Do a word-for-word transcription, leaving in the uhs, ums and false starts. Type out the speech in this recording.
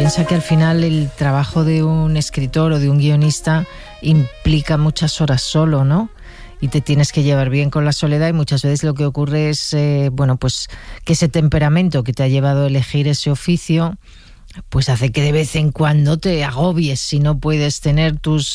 Piensa que al final el trabajo de un escritor o de un guionista implica muchas horas solo, ¿no? Y te tienes que llevar bien con la soledad, y muchas veces lo que ocurre es, eh, bueno, pues que ese temperamento que te ha llevado a elegir ese oficio, pues hace que de vez en cuando te agobies si no puedes tener tus